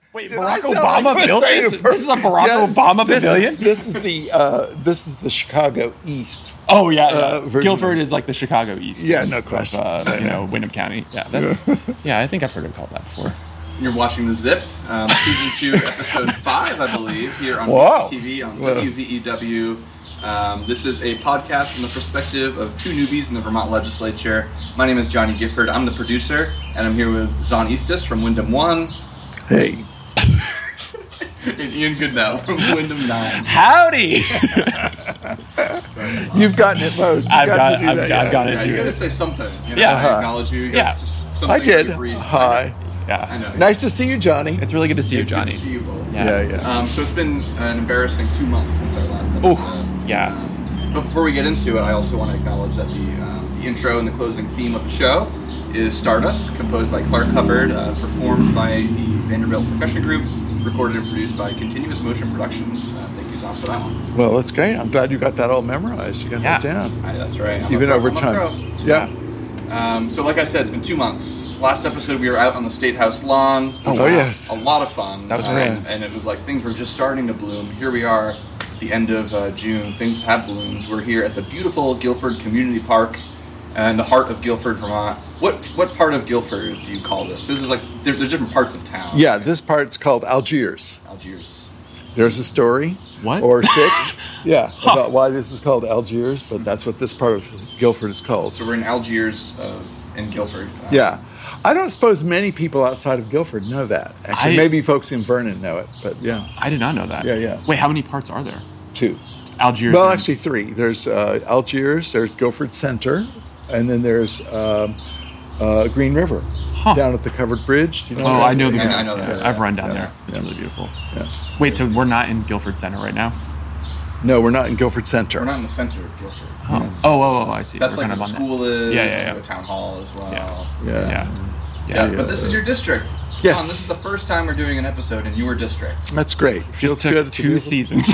Wait, Did Barack I sound Obama like built saying this? it This is a Barack Obama pavilion? This is the Chicago East. Oh yeah. version Guilford of- is like the Chicago East. Yeah, of, no question. Wyndham County. Yeah, that's. Yeah, I think I've heard it called that before. You're watching The Zip, Season 2, Episode 5, I believe, here on Whoa. TV on Whoa. WVEW. This is a podcast from the perspective of two newbies in the Vermont legislature. My name is Johnny Gifford. I'm the producer, and I'm here with Zahn Eastis from Wyndham 1 Hey, and Ian Goodnow from Wyndham 9. Howdy. you've gotten it most. I've got it Yeah, too. you gotta say something. You know, Yeah. I acknowledge you. Yeah. Just something I did. you breathe. Hi. Yeah. I know. Nice to see you, Johnny. It's really good to see you, It's good Johnny. to see you both. Yeah. So it's been an embarrassing 2 months since our last episode. Yeah. But before we get into it, I also want to acknowledge that the intro and the closing theme of the show is Stardust, composed by Clark Hubbard, performed by the Vanderbilt Percussion Group, recorded and produced by Continuous Motion Productions. Thank you, Zahn, for that one. Well, that's great. I'm glad you got that all memorized. You got that Yeah. down. That's right. I'm Even a pro. over I'm a time. pro. Yeah. So like I said, it's been 2 months. Last episode we were out on the State House lawn. Which Oh, was yes. a lot of fun. That was great. And it was like things were just starting to bloom. Here we are, at the end of June. Things have bloomed. We're here at the beautiful Guilford Community Park, in the heart of Guilford, Vermont. What part of Guilford do you call this? This is like there's different parts of town. Yeah, this part's called Algiers. Algiers. There's a story. What? Or 6. Yeah, about why this is called Algiers, but that's what this part of Guilford is called. So we're in Algiers in Guilford. Yeah. I don't suppose many people outside of Guilford know that. Actually, maybe folks in Vernon know it, but yeah, I did not know that. Yeah. Wait, how many parts are there? 2. Algiers. Well, and- actually 3. There's Algiers, there's Guilford Center, and then there's Green River down at the covered bridge. You know Oh, that? I know the. I know that. I've run down Yeah. there. It's Yeah. really beautiful. Yeah. Wait, so we're not in Guilford Center right now? No, we're not in Guilford Center. We're not in the center of Guilford. Oh, It's- I see. That's We're like kind where of the on school is. Yeah. The town hall as well. Yeah. Yeah, but this is your district. Yes. This is the first time we're doing an episode in your district. That's great. Feels Just took good. It's a 2 beautiful- seasons.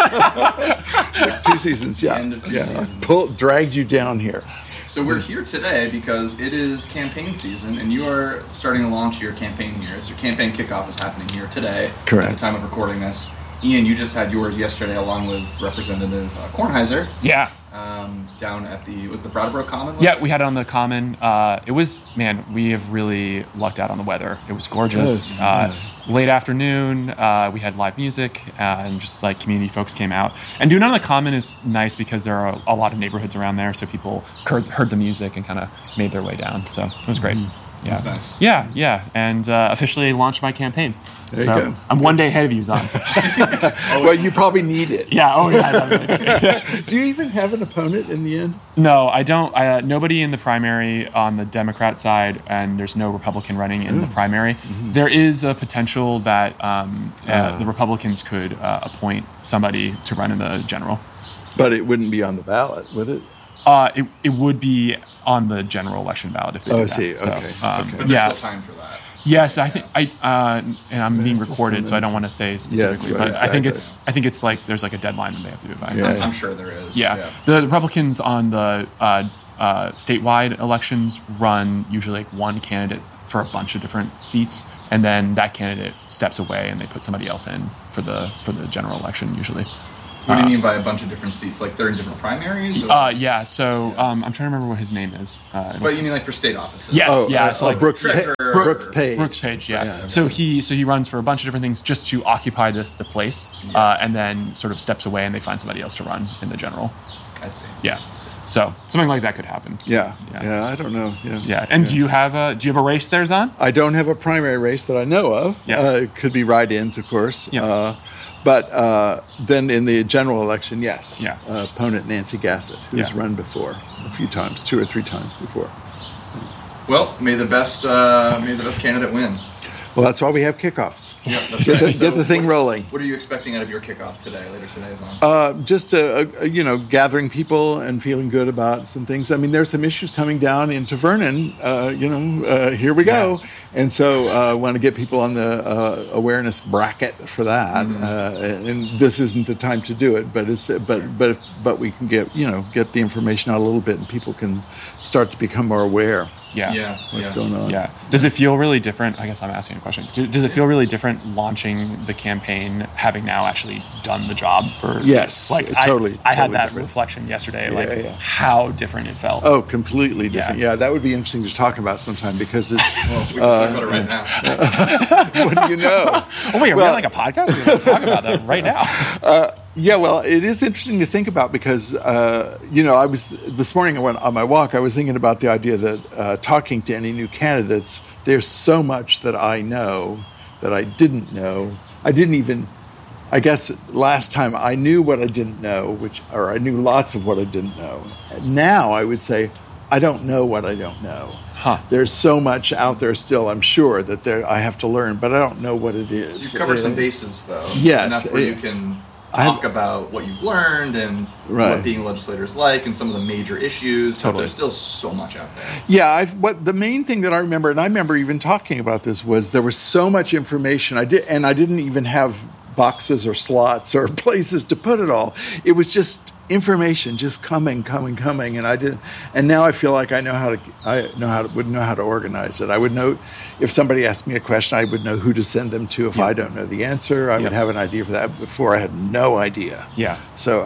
2 seasons, yeah. End of 2 yeah. seasons. Dragged you down here. So we're here today because it is campaign season, and you are starting to launch your campaign here. So your campaign kickoff is happening here today. Correct. At the time of recording this. Ian, you just had yours yesterday along with Representative Kornheiser Yeah. down at the Brattleboro Common? Yeah, we had it on the common. It was, man, we have really lucked out on the weather. It was gorgeous. Late afternoon, we had live music, and just like community folks came out. And doing it on the common is nice because there are a lot of neighborhoods around there, so people heard the music and kind of made their way down. So it was great. Yeah. That's nice. Yeah. And officially launched my campaign. There you so go. I'm one day ahead of you, Zahn. Well, you probably need it. Yeah. Oh, yeah. Do you even have an opponent in the end? No, I don't. Nobody in the primary on the Democrat side, and there's no Republican running in the primary. There is a potential that the Republicans could appoint somebody to run in the general. But it wouldn't be on the ballot, would it? It would be on the general election ballot if they Oh, did I that. see. So, Okay. But there's yeah. still time for that. Yes, I think and I'm being It's just recorded, so I don't something- want to say specifically, right, but I think exactly. I think it's like there's like a deadline that they have to do it by. Yeah. I'm sure there is. Yeah. The Republicans on the statewide elections run usually like one candidate for a bunch of different seats, and then that candidate steps away and they put somebody else in for the general election usually. What do you mean by a bunch of different seats? Like they're in different primaries? Or? Yeah. So I'm trying to remember what his name is. But you mean like for state offices? Yes. Yeah. So like Brooks, Treasurer- Brooks Page. Brooks Page, yeah. Yeah. So he runs for a bunch of different things just to occupy the place, and then sort of steps away and they find somebody else to run in the general. I see. Yeah. So something like that could happen. Yeah. Yeah. Yeah, I don't know. Yeah. Yeah. And do you have a race there, Zahn? I don't have a primary race that I know of. Yeah. It could be write-ins, of course. Yeah. But then in the general election, yes. Yeah. Opponent Nancy Gassett, who's Yeah. run before a few times, 2 or 3 times before. Well, may the best candidate win. Well, that's why we have kickoffs. Yep, that's Get right. the thing rolling. What are you expecting out of your kickoff today, later today, Zahn? Just gathering people and feeling good about some things. I mean, there's some issues coming down into Vernon. Here we go, and so I want to get people on the awareness bracket for that. And this isn't the time to do it, but we can get the information out a little bit, and people can start to become more aware. Yeah. what's going on. Yeah. Does it feel really different? I guess I'm asking a question. Does it feel really different launching the campaign, having now actually done the job for? Yes, Like totally. I had that different. reflection yesterday. Yeah, like yeah. how different it felt. Oh, completely different. Yeah. Yeah, that would be interesting to talk about sometime because it's. Well, we can talk about it right now. What do you know? Oh wait, are we Well- on like a podcast? We're going to talk about that right now. Yeah, well, it is interesting to think about because, I was this morning on my walk, I was thinking about the idea that talking to any new candidates, there's so much that I know that I didn't know. I guess last time I knew what I didn't know, or I knew lots of what I didn't know. Now I would say, I don't know what I don't know. Huh. There's so much out there still, I'm sure, that I have to learn, but I don't know what it is. You've covered some bases, though. Yes. Enough where you can talk about what you've learned and Right. what being a legislator is like and some of the major issues. But Totally. there's still so much out there. Yeah, what the main thing that I remember, and I remember even talking about this, was there was so much information. I didn't even have boxes or slots or places to put it all. It was just information, just coming, and now I feel like would know how to organize it. I would know if somebody asked me a question, I would know who to send them to. If I don't know the answer, I would have an idea for that. Before I had no idea. Yeah. So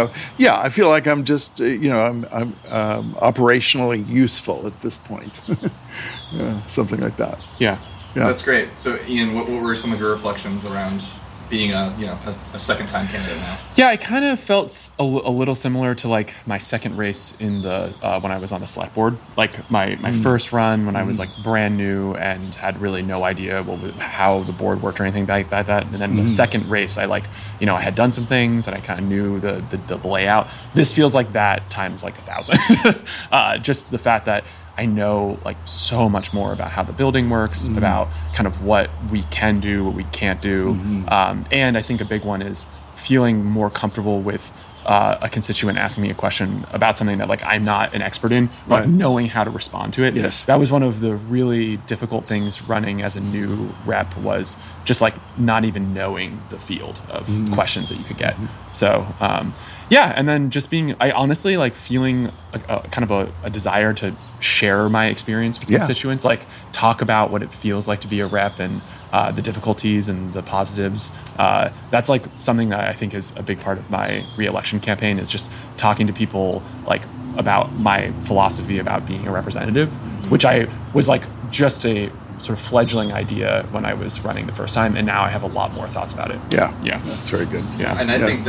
I feel like I'm just I'm operationally useful at this point. Something like that. Yeah. Yeah. That's great. So, Ian, what were some of your reflections around being a second-time candidate now? Yeah, I kind of felt a little similar to like my second race in the when I was on the select board. Like my first run when I was like brand new and had really no idea how the board worked or anything like that. And then the second race, I had done some things and I kind of knew the layout. This feels like that times like 1,000. Just the fact that I know like so much more about how the building works, about kind of what we can do, what we can't do. And I think a big one is feeling more comfortable with a constituent asking me a question about something that like I'm not an expert in, but Right. knowing how to respond to it. Yes. That was one of the really difficult things running as a new rep, was just like not even knowing the field of questions that you could get. So and then just I honestly like feeling kind of a desire to share my experience with constituents, like talk about what it feels like to be a rep and the difficulties and the positives. That's like something that I think is a big part of my re-election campaign, is just talking to people like about my philosophy about being a representative, which I was like just a sort of fledgling idea when I was running the first time, and now I have a lot more thoughts about it. Yeah. Yeah. That's very good. Yeah. And I think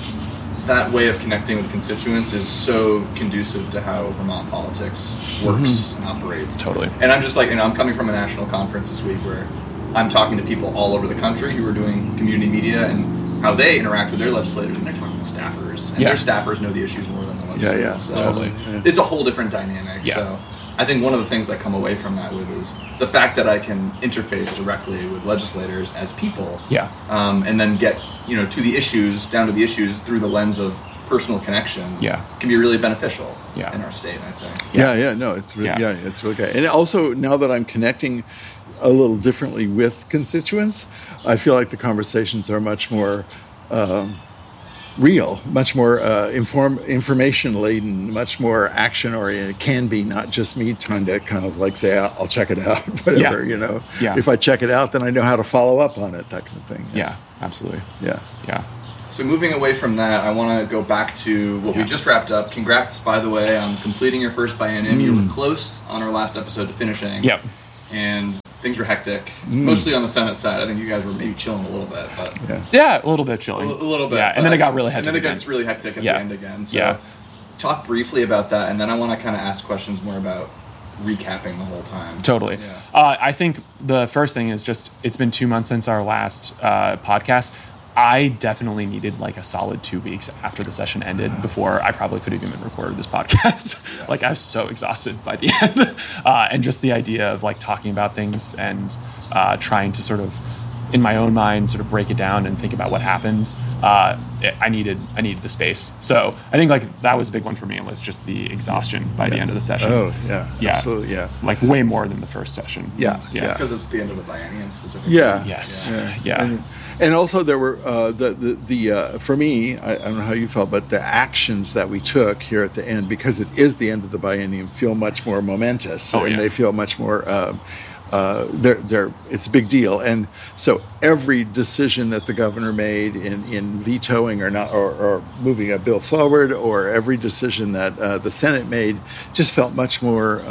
that way of connecting with constituents is so conducive to how Vermont politics works and operates. Totally. And I'm just like, I'm coming from a national conference this week where I'm talking to people all over the country who are doing community media and how they interact with their legislators, and they're talking to staffers, and their staffers know the issues more than the legislators. Yeah, So totally. It's a whole different dynamic. Yeah. So I think one of the things I come away from that with is the fact that I can interface directly with legislators as people. Yeah. And then get to the issues, down to the issues through the lens of personal connection. Yeah. Can be really beneficial. Yeah. In our state, I think. No, it's really, it's really good. And also, now that I'm connecting a little differently with constituents, I feel like the conversations are much more real, much more information laden, much more action oriented. It can be, not just me trying to kind of like say, I'll check it out, whatever, Yeah. If I check it out, then I know how to follow up on it, that kind of thing. Yeah, absolutely. Yeah. Yeah. So moving away from that, I want to go back to what we just wrapped up. Congrats, by the way, on completing your first biennium. You were close on our last episode to finishing. Yep. And things were hectic, mostly on the Senate side. I think you guys were maybe chilling a little bit, but Yeah, a little bit chilling. a little bit. Yeah, and then it got really hectic. And then it again. gets really hectic at Yeah. the end again. So Yeah. talk briefly about that, and then I want to kind of ask questions more about recapping the whole time. Totally. Yeah. I think the first thing is just, it's been 2 months since our last podcast. I definitely needed like a solid 2 weeks after the session ended before I probably could have even recorded this podcast. Like I was so exhausted by the end. And just the idea of like talking about things and trying to sort of in my own mind, sort of break it down and think about what happened, I needed the space. So I think like that was a big one for me. It was just the exhaustion by the end of the session. Oh yeah, absolutely, yeah. Like way more than the first session. Yeah. Because it's the end of the biennium specifically. Yeah. Yes. Yeah. And also there were for me, I don't know how you felt, but the actions that we took here at the end, because it is the end of the biennium, feel much more momentous, and they feel much more. It's a big deal, and so every decision that the governor made in vetoing or not, or moving a bill forward, or every decision that the Senate made, just felt much more.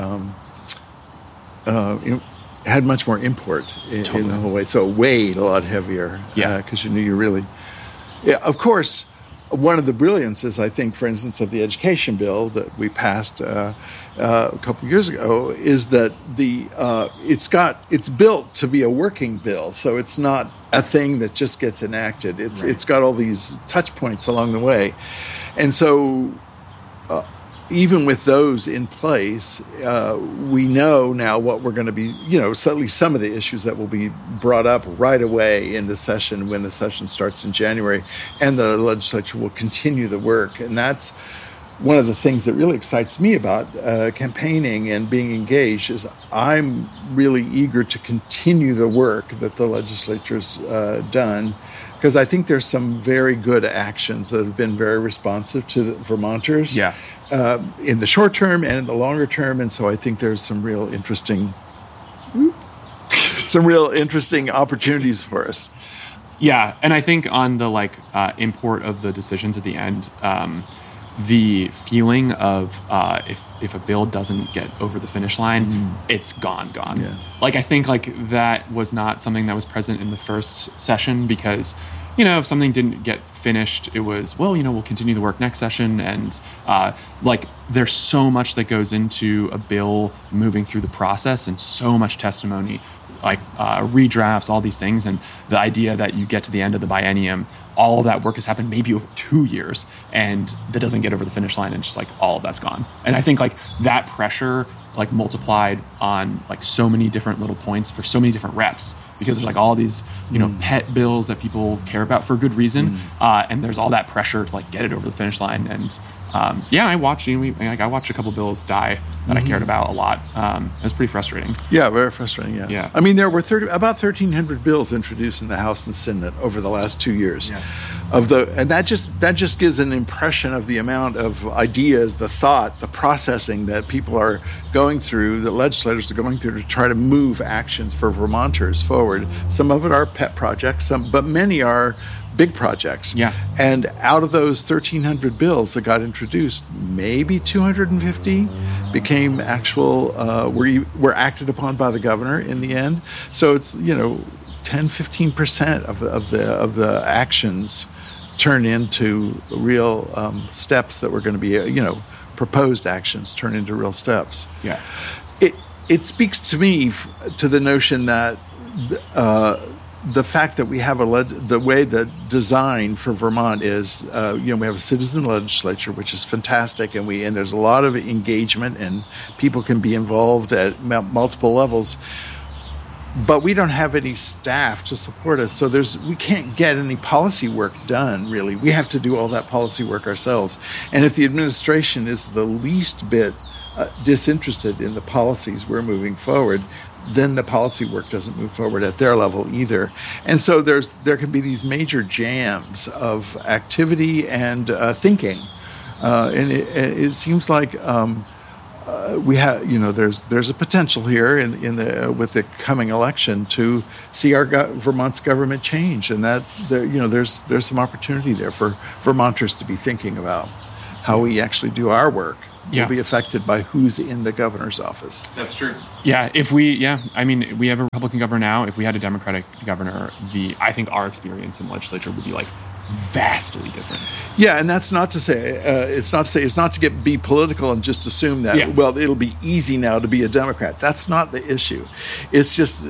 Had much more import in the whole way, so it weighed a lot heavier. Because you knew you really. Yeah, of course. One of the brilliances, I think, for instance, of the education bill that we passed a couple of years ago, is that it's built to be a working bill, so it's not a thing that just gets enacted. It's got all these touch points along the way, and so. Even with those in place, we know now what we're going to be, at least some of the issues that will be brought up right away in the session when the session starts in January, and the legislature will continue the work. And that's one of the things that really excites me about campaigning and being engaged is I'm really eager to continue the work that the legislature's done. Because I think there's some very good actions that have been very responsive to the Vermonters in the short term and in the longer term, and so I think there's some real interesting opportunities for us. Yeah, and I think on the import of the decisions at the end, the feeling of if a bill doesn't get over the finish line, it's gone. Yeah. Like I think that was not something that was present in the first session because, if something didn't get finished, it was, we'll continue the work next session. And there's so much that goes into a bill moving through the process and so much testimony, redrafts, all these things. And the idea that you get to the end of the biennium, all of that work has happened maybe over 2 years and that doesn't get over the finish line and just all of that's gone. And I think that pressure multiplied on so many different little points for so many different reps because there's all these pet bills that people care about for good reason, and there's all that pressure to get it over the finish line. And I watched I watched a couple bills die that I cared about a lot. It was pretty frustrating. Yeah, very frustrating. Yeah. I mean, there were about 1,300 bills introduced in the House and Senate over the last 2 years. Yeah. And that just gives an impression of the amount of ideas, the thought, the processing that people are going through, that legislators are going through to try to move actions for Vermonters forward. Some of it are pet projects, but many are big projects. Yeah. And out of those 1,300 bills that got introduced, maybe 250 became actual, were acted upon by the governor in the end. So it's 10-15% of the actions turn into real steps that were going to be proposed actions turn into real steps. Yeah. It speaks to me to the notion that the fact that we have the way the design for Vermont is, we have a citizen legislature, which is fantastic, and there's a lot of engagement, and people can be involved at multiple levels. But we don't have any staff to support us, so we can't get any policy work done, really. We have to do all that policy work ourselves. And if the administration is the least bit disinterested in the policies we're moving forward, then the policy work doesn't move forward at their level either. And so there can be these major jams of activity and thinking. And it seems like we have, there's a potential here with the coming election to see Vermont's government change, and there's some opportunity there for Vermonters to be thinking about how we actually do our work. Will be affected by who's in the governor's office. That's true. Yeah, we have a Republican governor now. If we had a Democratic governor, I think our experience in the legislature would be vastly different. Yeah, and that's not to say it's not to be political and just assume that it'll be easy now to be a Democrat. That's not the issue. It's just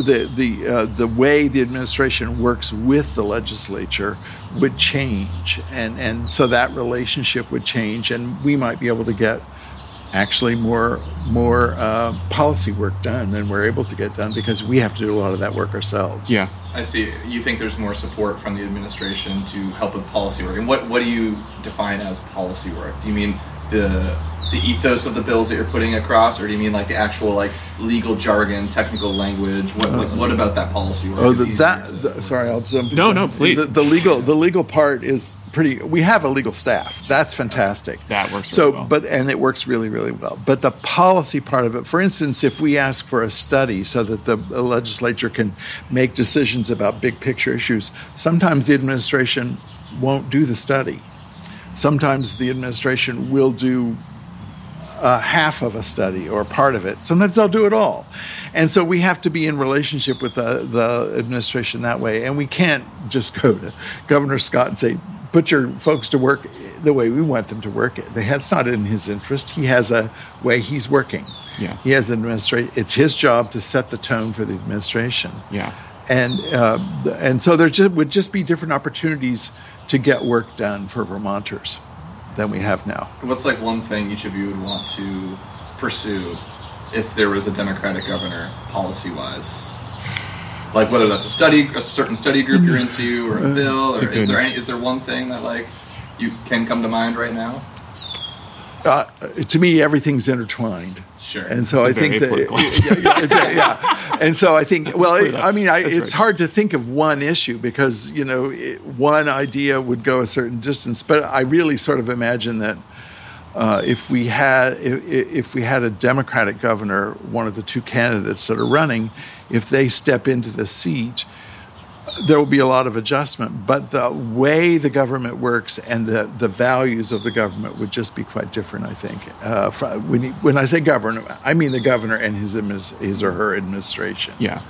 the way the administration works with the legislature would change, and so that relationship would change, and we might be able to get actually more policy work done than we're able to get done because we have to do a lot of that work ourselves. Yeah. I see. You think there's more support from the administration to help with policy work, and what do you define as policy work? Do you mean the ethos of the bills that you're putting across, or do you mean like the actual like legal jargon, technical language? What about that policy work? Sorry, I'll jump. No, please. The legal part is pretty. We have a legal staff. That's fantastic. That works really well. And it works really, really well. But the policy part of it, for instance, if we ask for a study so that the legislature can make decisions about big picture issues, sometimes the administration won't do the study. Sometimes the administration will do half of a study or part of it. Sometimes they'll do it all. And so we have to be in relationship with the administration that way. And we can't just go to Governor Scott and say, put your folks to work the way we want them to work. That's not in his interest. He has a way he's working. Yeah. He has an administration. It's his job to set the tone for the administration. Yeah. And so there would just be different opportunities to get work done for Vermonters than we have now. What's like one thing each of you would want to pursue if there was a Democratic governor, policy-wise? Like whether that's a certain study group you're into, or a bill, or is there one thing that like you can come to mind right now? To me, everything's intertwined. Sure. And so I think that, yeah. And so I think, it's hard to think of one issue because, one idea would go a certain distance. But I really sort of imagine that if we had a Democratic governor, one of the two candidates that are running, if they step into the seat, there will be a lot of adjustment, but the way the government works and the values of the government would just be quite different, I think. When I say governor, I mean the governor and his or her administration. Yeah.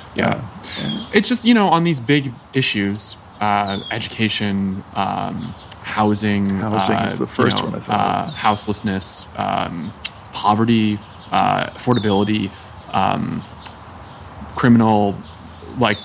It's just, on these big issues, education, housing. Housing is the first one, I think. Houselessness, poverty, affordability, criminal... like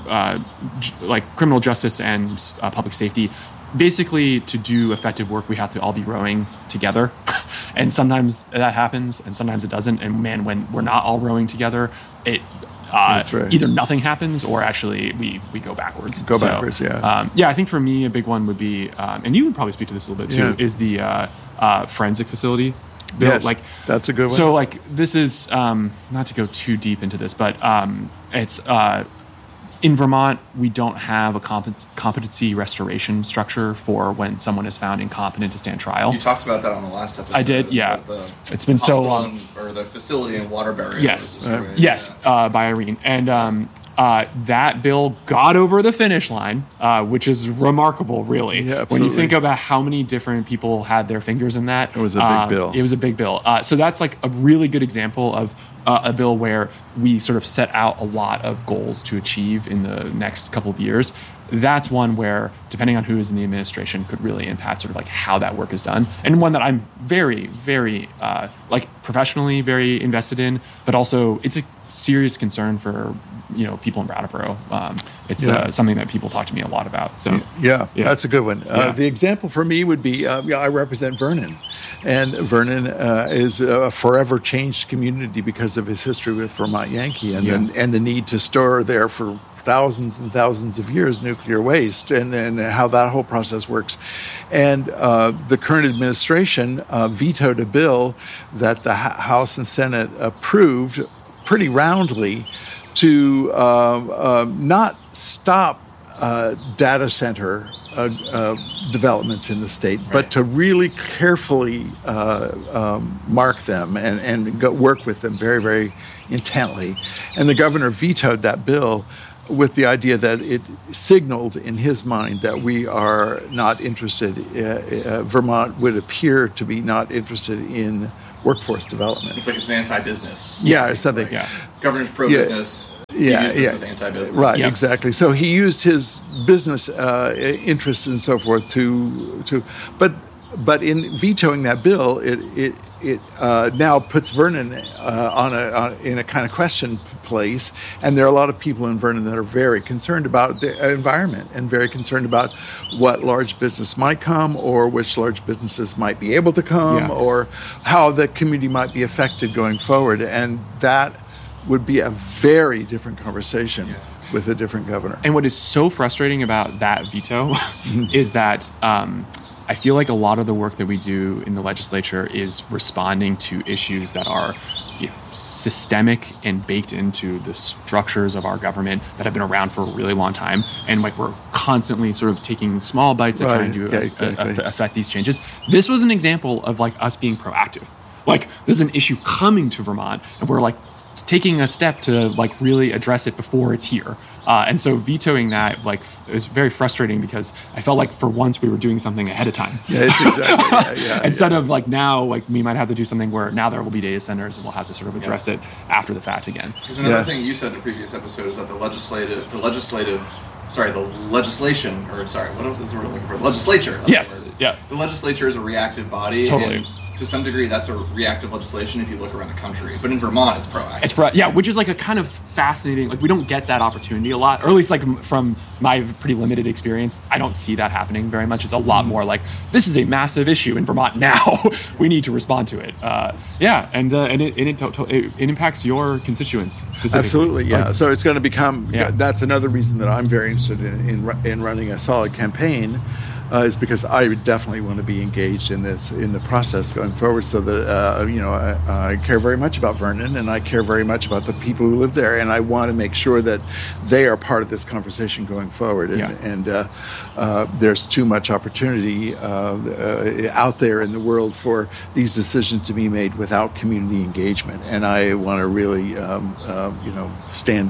criminal justice and public safety. Basically, to do effective work, we have to all be rowing together. And sometimes that happens, and sometimes it doesn't. And man, when we're not all rowing together, That's right. Either nothing happens or actually we go backwards. Backwards, yeah. I think for me, a big one would be, and you would probably speak to this a little bit too, is the forensic facility bill. Yes, that's a good one. So this is, not to go too deep into this, but it's in Vermont, we don't have a competency restoration structure for when someone is found incompetent to stand trial. You talked about that on the last episode. I did, yeah. It's been so long. Or the facility in Waterbury. Yes, by Irene. And that bill got over the finish line, which is remarkable, really. Yeah, when you think about how many different people had their fingers in that. It was a big bill. It was a big bill. So that's like a really good example of a bill where we sort of set out a lot of goals to achieve in the next couple of years. That's one where, depending on who is in the administration, could really impact sort of like how that work is done. And one that I'm very, very, professionally very invested in, but also it's a serious concern for, people in Brattleboro. It's something that people talk to me a lot about. So yeah. That's a good one. The example for me would be, I represent Vernon. And Vernon is a forever changed community because of his history with Vermont Yankee and the need to store there for thousands and thousands of years nuclear waste and how that whole process works. And the current administration vetoed a bill that the House and Senate approved pretty roundly to not stop data center developments in the state, but to really carefully mark them and go work with them very, very intently. And the governor vetoed that bill with the idea that it signaled in his mind that we are not interested, Vermont would appear to be not interested in workforce development. It's like it's anti-business. Yeah, or something. Like, governor's pro-business. Yeah, this as anti-business. Right, exactly. So he used his business interests and so forth to but in vetoing that bill, it now puts Vernon in a kind of question place, and there are a lot of people in Vernon that are very concerned about the environment and very concerned about what large business might come, or which large businesses might be able to come, or how the community might be affected going forward, and that would be a very different conversation with a different governor. And what is so frustrating about that veto is that I feel like a lot of the work that we do in the legislature is responding to issues that are systemic and baked into the structures of our government that have been around for a really long time. And like we're constantly sort of taking small bites at trying to affect these changes. This was an example of like us being proactive. Like there's an issue coming to Vermont, and we're like taking a step to like really address it before it's here. And so vetoing that like is very frustrating, because I felt like for once we were doing something ahead of time. Yeah, it's exactly. Instead of like now, like we might have to do something where now there will be data centers and we'll have to sort of address it after the fact again. Because another thing you said in the previous episode is that the legislation, what is the word I'm looking for? Legislature. Yes. Yeah. The legislature is a reactive body. Totally. And to some degree, that's a reactive legislation if you look around the country. But in Vermont, it's proactive. Which is like a kind of fascinating, like we don't get that opportunity a lot, or at least like from my pretty limited experience, I don't see that happening very much. It's a lot more like, this is a massive issue in Vermont now. We need to respond to it. And it impacts your constituents specifically. Absolutely, yeah. So it's going to become, that's another reason that I'm very interested in running a solid campaign. Is because I would definitely want to be engaged in the process going forward, so that I care very much about Vernon, and I care very much about the people who live there, and I want to make sure that they are part of this conversation going forward. And there's too much opportunity out there in the world for these decisions to be made without community engagement, and I want to really stand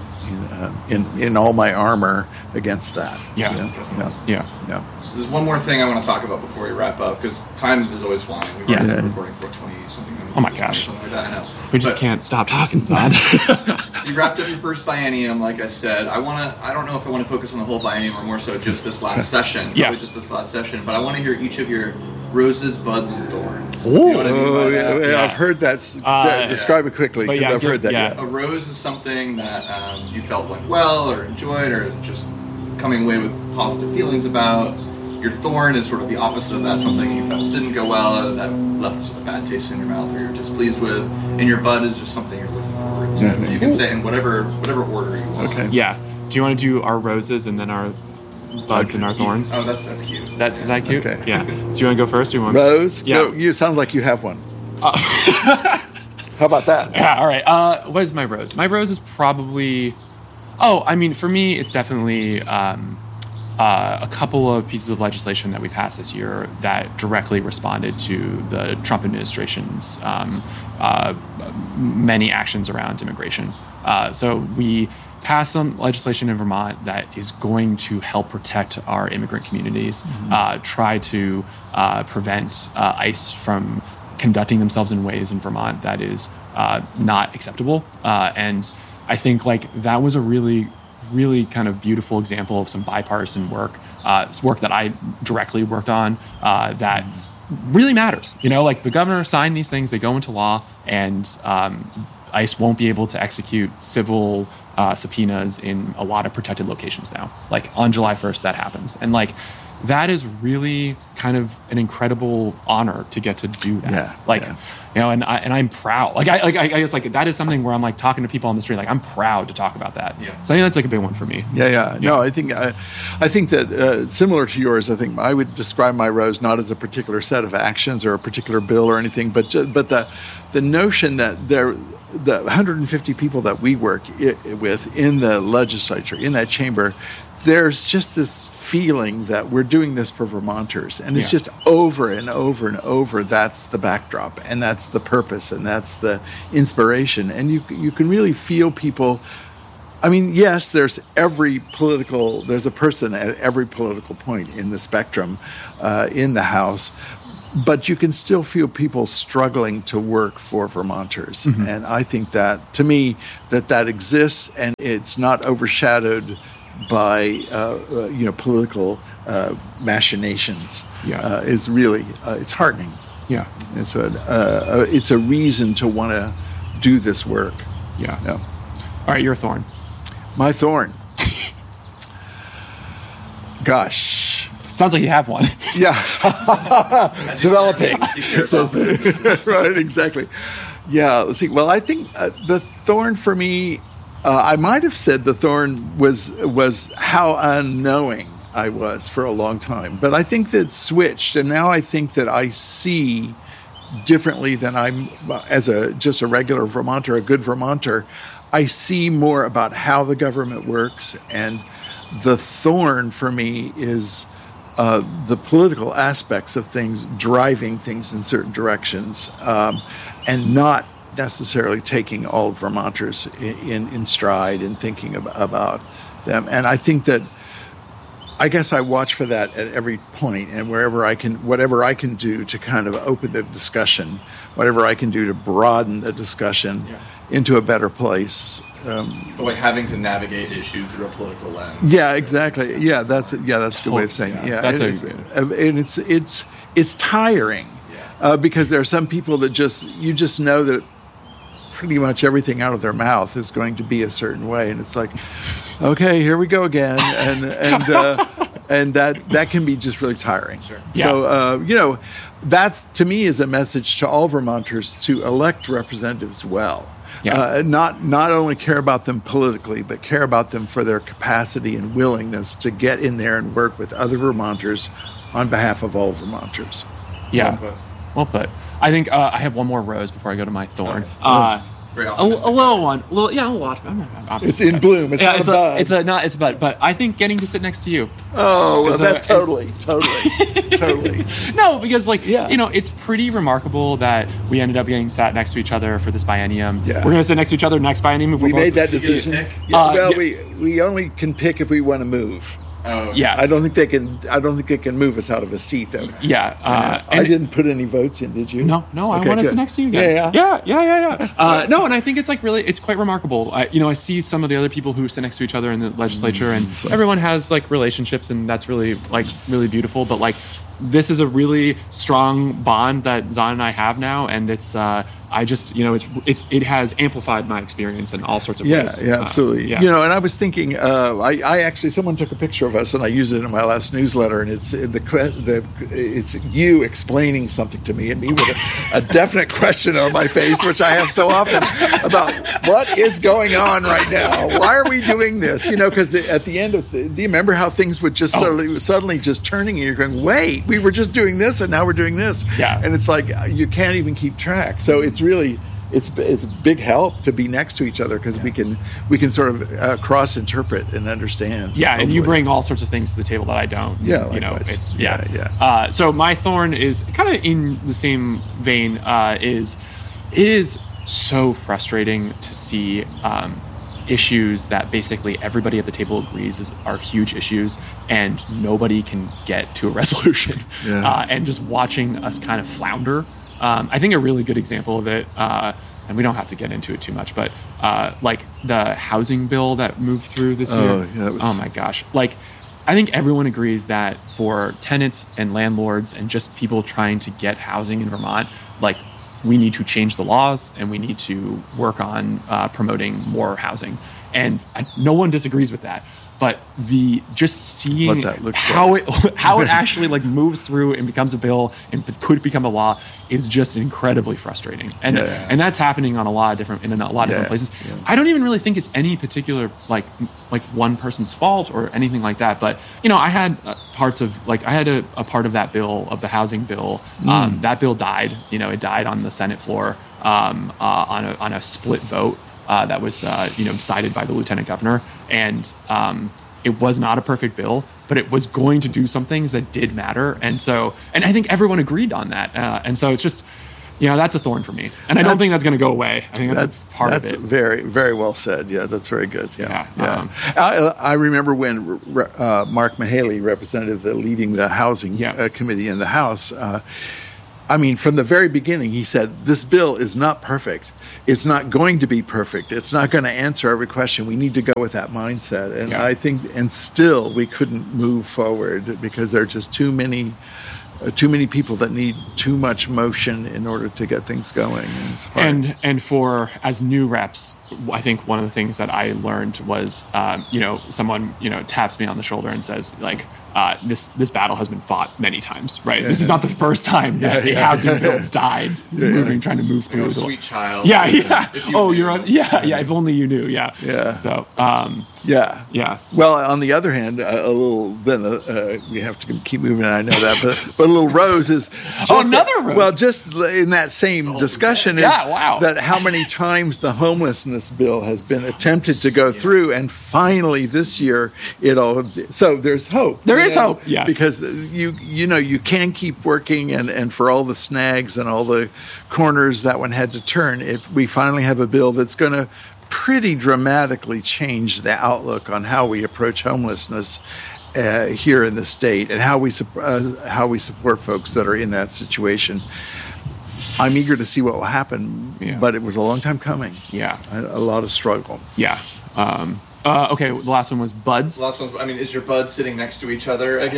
in all my armor against that. Yeah. There's one more thing I want to talk about before we wrap up, because time is always flying. We've already been recording for 20-something minutes. Oh my gosh. Something like that, I know. We just can't stop talking, Todd. You wrapped up your first biennium, like I said. I don't know if I want to focus on the whole biennium or more so just this last session. Probably just this last session. But I want to hear each of your roses, buds, and thorns. You know what I mean by that? I've heard that. Describe it quickly, because I've heard that. Yeah. A rose is something that you felt went well or enjoyed or just coming away with positive feelings about. Your thorn is sort of the opposite of that, something you felt didn't go well or that left a bad taste in your mouth or you're displeased with. And your bud is just something you're looking forward to. You can say it in whatever order you want. Okay. Yeah. Do you want to do our roses and then our buds and our thorns? Oh, that's cute. Is that cute? Okay. Yeah. Do you want to go first? Or you want Rose? Yeah. No, you sound like you have one. How about that? Yeah, all right. What is my rose? My rose is probably... for me, it's definitely... a couple of pieces of legislation that we passed this year that directly responded to the Trump administration's many actions around immigration. So we passed some legislation in Vermont that is going to help protect our immigrant communities, try to prevent ICE from conducting themselves in ways in Vermont that is not acceptable. And I think like that was a really kind of beautiful example of some bipartisan work. It's work that I directly worked on that really matters. Like the governor signed these things, they go into law, and ICE won't be able to execute civil subpoenas in a lot of protected locations now. Like on July 1st, that happens. And like that is really kind of an incredible honor to get to do that. And I'm proud. Like I guess like that is something where I'm like talking to people on the street. Like I'm proud to talk about that. Yeah. So I think that's like a big one for me. Yeah. No, I think that similar to yours. I think I would describe my rose not as a particular set of actions or a particular bill or anything, but the notion that the 150 people that we work with in the legislature, in that chamber, there's just this feeling that we're doing this for Vermonters, and it's just over and over and over. That's the backdrop, and that's the purpose, and that's the inspiration, and you can really feel people. I mean, yes, there's a person at every political point in the spectrum in the House, but you can still feel people struggling to work for Vermonters, and I think that to me that exists, and it's not overshadowed by political machinations is really it's heartening. Yeah. And so it's a reason to want to do this work. Yeah. Yeah. All right, your thorn. My thorn. Gosh. Sounds like you have one. Yeah. Developing. Right, exactly. Yeah, let's see. Well, I think the thorn for me, I might have said the thorn was how unknowing I was for a long time. But I think that switched, and now I think that I see differently than I'm as just a regular Vermonter, a good Vermonter. I see more about how the government works, and the thorn for me is the political aspects of things, driving things in certain directions, and not necessarily taking all of Vermonters in stride and thinking about them. And I think that, I guess I watch for that at every point, and whatever I can do to kind of open the discussion, whatever I can do to broaden the discussion into a better place. Like having to navigate issues through a political lens. Yeah, exactly. Yeah, that's a good way of saying it. Yeah, that's and it's tiring because there are some people that you just know that pretty much everything out of their mouth is going to be a certain way, and it's like, okay, here we go again, and that can be just really tiring. Sure. Yeah. So that's, to me, is a message to all Vermonters to elect representatives well. Yeah. Not only care about them politically, but care about them for their capacity and willingness to get in there and work with other Vermonters on behalf of all Vermonters. Yeah, well put. I think I have one more rose before I go to my thorn. Okay. A little one. A little watch. It's in bloom. It's not a bud. It's a bud. But I think getting to sit next to you. Oh, well, that totally. No, because it's pretty remarkable that we ended up getting sat next to each other for this biennium. Yeah. We're going to sit next to each other next biennium. If we made that decision. We only can pick if we want to move. Oh, yeah. I don't think they can move us out of a seat, though. Yeah. I didn't put any votes in, did you? No. Okay, I want to sit next to you again. Yeah. No, and I think it's it's quite remarkable. I see some of the other people who sit next to each other in the legislature, and everyone has relationships, and that's really really beautiful. But this is a really strong bond that Zahn and I have now, and it's it has amplified my experience in all sorts of ways. Yeah, absolutely. And I was thinking, I actually, someone took a picture of us, and I used it in my last newsletter, and it's you explaining something to me, and me with a definite question on my face, which I have so often, about what is going on right now? Why are we doing this? Because at the end of do you remember how things would just suddenly just turning, and you're going, wait, we were just doing this, and now we're doing this. Yeah. And it's like you can't even keep track. So it's really it's a big help to be next to each other, because we can sort of cross interpret and understand. Yeah, hopefully. And you bring all sorts of things to the table that I don't. Yeah, it's so my thorn is kind of in the same vein. It is so frustrating to see issues that basically everybody at the table agrees are huge issues, and nobody can get to a resolution. Yeah. And just watching us kind of flounder. I think a really good example of it, and we don't have to get into it too much, but the housing bill that moved through this year. Yeah, oh my gosh. I think everyone agrees that for tenants and landlords and just people trying to get housing in Vermont, we need to change the laws, and we need to work on promoting more housing. And no one disagrees with that. But just seeing how it actually moves through and becomes a bill and could become a law is just incredibly frustrating. And and that's happening on a lot of different places. Yeah. I don't even really think it's any particular one person's fault or anything like that. But I had parts of I had a part of that bill, of the housing bill. That bill died. It died on the Senate floor on a split vote. That was decided by the lieutenant governor, and it was not a perfect bill, but it was going to do some things that did matter, and I think everyone agreed on that, and so it's just that's a thorn for me, and I don't think that's going to go away. I think that's a part of it. That's very, very well said. Yeah, that's very good. Yeah. I remember when Mark Mahaley, representative leading the housing committee in the House. From the very beginning, he said, this bill is not perfect. It's not going to be perfect. It's not going to answer every question. We need to go with that mindset. And I think, and still we couldn't move forward because there are just too many too many people that need too much motion in order to get things going. And it's hard. And for as new reps, I think one of the things that I learned was, someone, taps me on the shoulder and says, like, this battle has been fought many times, right? This is not the first time that the housing bill died trying to move through. Sweet child. Yeah. You're on. Yeah. If only you knew. Yeah. Yeah. So. Yeah. Well, on the other hand, we have to keep moving. I know that, but a little rose is. Another rose. Well, just in that same discussion is that how many times the homelessness bill has been attempted to go through, and finally this year so there's hope. There is hope, because you can keep working, and for all the snags and all the corners that one had to turn, we finally have a bill that's going to pretty dramatically change the outlook on how we approach homelessness here in the state, and how we support folks that are in that situation. I'm eager to see what will happen, but it was a long time coming. Yeah, a lot of struggle. Yeah. Okay, the last one was buds. The last one's, is your bud sitting next to each other again?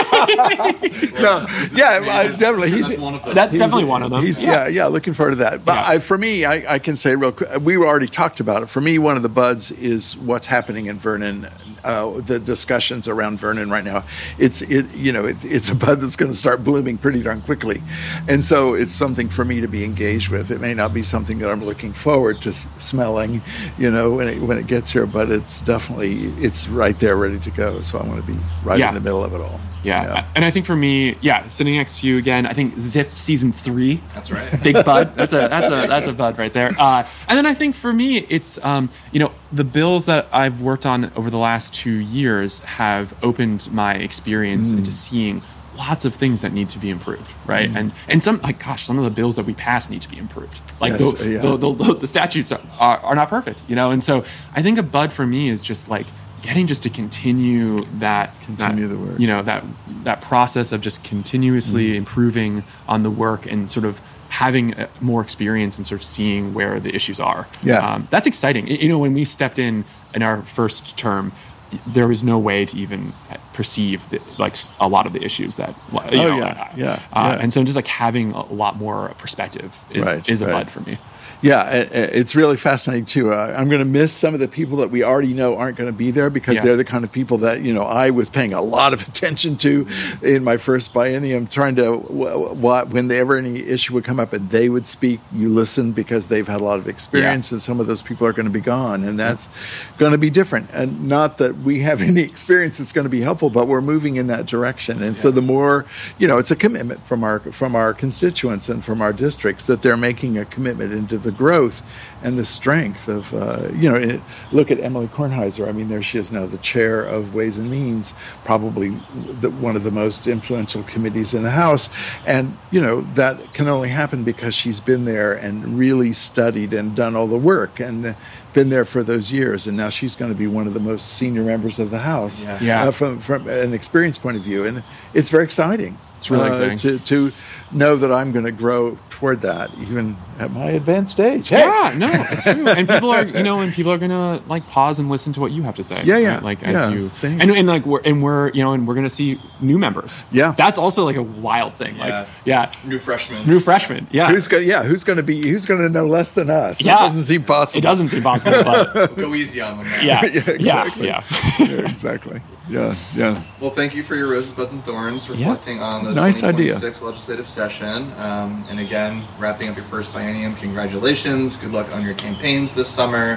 No, definitely. That's definitely one of them. Looking forward to that. But for me, I can say real quick, we already talked about it. For me, one of the buds is what's happening in Vernon. The discussions around Vernon right now. It's a bud that's going to start blooming pretty darn quickly, and so it's something for me to be engaged with. It may not be something that I'm looking forward to smelling, when it gets here, but it's right there, ready to go. So I want to be right in the middle of it all. Yeah. And I think for me, sitting next to you again, I think Zip season 3. That's right. Big bud. That's a bud right there. And then I think for me, it's the bills that I've worked on over the last 2 years have opened my experience into seeing lots of things that need to be improved, right? And some of the bills that we pass need to be improved. Like the statutes are not perfect, and so I think a bud for me is just like getting just to continue the work. That process of just continuously improving on the work and sort of having more experience and sort of seeing where the issues are. That's exciting. When we stepped in our first term, there was no way to even perceive a lot of the issues that and so just like having a lot more perspective is a bud for me. Yeah, it's really fascinating too. I'm going to miss some of the people that we already know aren't going to be there, because they're the kind of people that I was paying a lot of attention to in my first biennium, trying to whenever any issue would come up and they would speak, you listen, because they've had a lot of experience, and some of those people are going to be gone, and that's going to be different. And not that we have any experience that's going to be helpful, but we're moving in that direction. And so the more, it's a commitment from our constituents and from our districts that they're making a commitment into the growth and the strength of, look at Emily Kornheiser. I mean, there she is now, the chair of Ways and Means, probably one of the most influential committees in the House. And, that can only happen because she's been there and really studied and done all the work and been there for those years. And now she's going to be one of the most senior members of the House from an experience point of view. And it's very exciting. It's really exciting to know that I'm going to grow toward that, even at my advanced age. Hey! Yeah, no, it's true. And people are, people are going to like pause and listen to what you have to say. Yeah. Right? Like as you, and we're going to see new members. Yeah, that's also like a wild thing. Like, new freshmen. Yeah, who's going to know less than us? Yeah, it doesn't seem possible. It doesn't seem possible, but go easy on them. Now. Yeah, exactly. Yeah. Well, thank you for your Roses, Buds, and Thorns, reflecting on the nice 2026 legislative session. And again, wrapping up your first biennium, congratulations. Good luck on your campaigns this summer.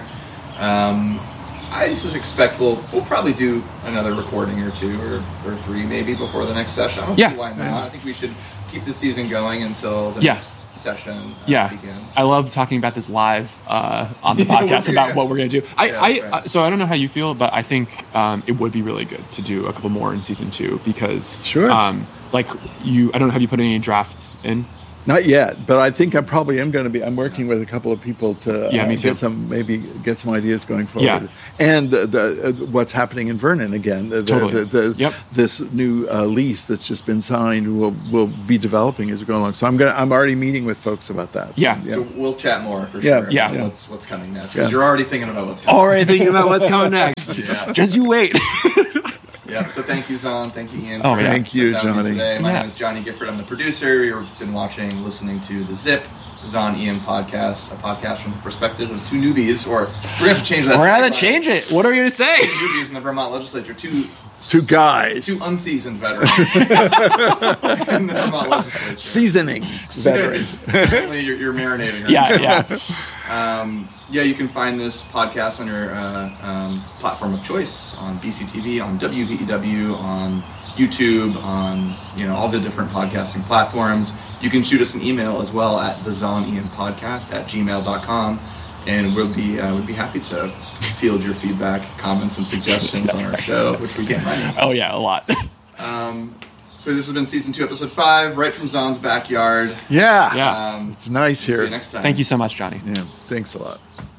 I just expect we'll probably do another recording or two or three maybe before the next session. I don't see why not. I think we should keep the season going until the next session begins. I love talking about this live on the podcast about what we're going to do. So I don't know how you feel, but I think it would be really good to do a couple more in season 2 because I don't know, have you put any drafts in? Not yet, but I think I'm going to be. I'm working with a couple of people to get some ideas going forward. Yeah. And what's happening in Vernon again. This new lease that's just been signed will be developing as we go along. So I'm already meeting with folks about that. So, So we'll chat more for sure. About what's coming next, because you're already thinking about what's coming. Already thinking about what's coming next. Just you wait. Yeah, so thank you, Zahn. Thank you, Ian. Oh, for yeah. Thank you, sitting down with me Johnny. Today. My Yeah. name is Johnny Gifford. I'm the producer. You've been listening to the Zip Zahn Ian podcast, a podcast from the perspective of two newbies, or we're going to have to change that. We're gonna tagline. change it. What are we gonna say? Two newbies in the Vermont legislature. Two guys. Two unseasoned veterans in the Vermont legislature. Seasoning veterans. Apparently you're marinating. Right Yeah. Yeah, you can find this podcast on your platform of choice, on BCTV, on WVEW, on YouTube, on all the different podcasting platforms. You can shoot us an email as well at thezahnianpodcast@gmail.com, and we'd be happy to field your feedback, comments, and suggestions on our show, which we get money. Oh yeah, a lot. So this has been season 2, episode 5, right from Zahn's backyard. Yeah. Yeah. It's nice See here. you next time. Thank you so much, Johnny. Yeah. Thanks a lot.